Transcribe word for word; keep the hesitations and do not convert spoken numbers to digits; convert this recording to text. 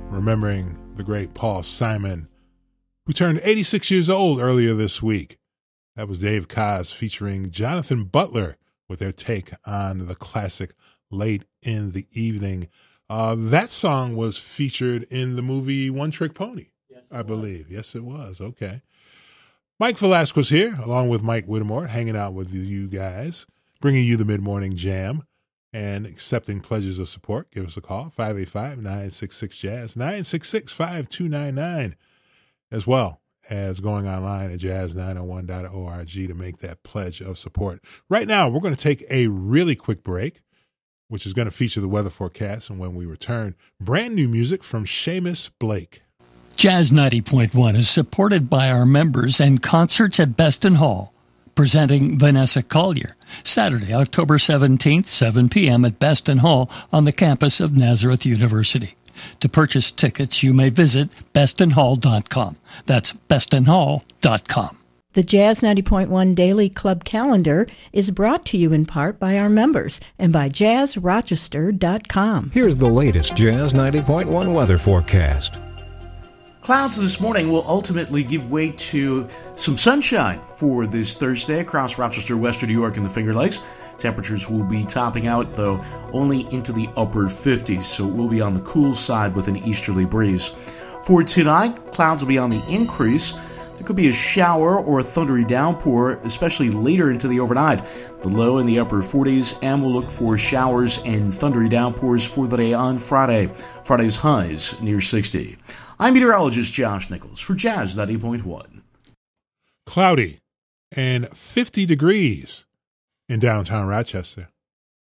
remembering the great Paul Simon, who turned eighty-six years old earlier this week. That was Dave Koz featuring Jonathan Butler with their take on the classic Late in the Evening. Uh, that song was featured in the movie One Trick Pony, yes, I believe. Was. Yes, it was. Okay. Mike Velasquez here, along with Mike Whittemore, hanging out with you guys, bringing you the mid-morning jam and accepting pledges of support. Give us a call, five eight five, nine six six, jazz, nine six six, five two nine nine, as well as going online at jazz nine oh one dot org to make that pledge of support. Right now, we're going to take a really quick break, which is going to feature the weather forecast. And when we return, brand new music from Seamus Blake. Jazz ninety point one is supported by our members and concerts at Beston Hall, presenting Vanessa Collier, Saturday, October seventeenth, seven p.m. at Beston Hall on the campus of Nazareth University. To purchase tickets, you may visit beston hall dot com. That's beston hall dot com. The Jazz ninety point one Daily Club Calendar is brought to you in part by our members and by jazz rochester dot com. Here's the latest Jazz ninety point one weather forecast. Clouds this morning will ultimately give way to some sunshine for this Thursday across Rochester, Western New York, and the Finger Lakes. Temperatures will be topping out, though, only into the upper fifties, so it will be on the cool side with an easterly breeze. For tonight, clouds will be on the increase. There could be a shower or a thundery downpour, especially later into the overnight. The low in the upper forties, and we'll look for showers and thundery downpours for the day on Friday. Friday's highs near sixty. I'm meteorologist Josh Nichols for Jazz ninety point one. Cloudy and fifty degrees in downtown Rochester.